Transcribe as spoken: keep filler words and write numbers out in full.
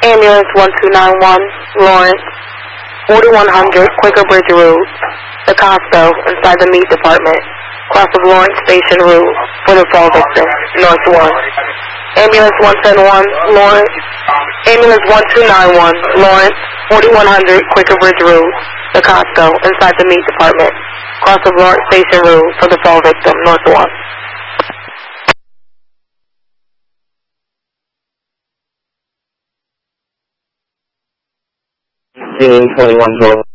Ambulance one two nine one, Lawrence, forty-one hundred Quaker Bridge Road, the Costco inside the meat department, cross of Lawrence Station Road for the fall victim, North one. Ambulance one ten one, Lawrence, Ambulance one two nine one, Lawrence, forty-one hundred Quaker Bridge Road, the Costco inside the meat department, cross of Lawrence Station Road for the fall victim, North one. twenty-one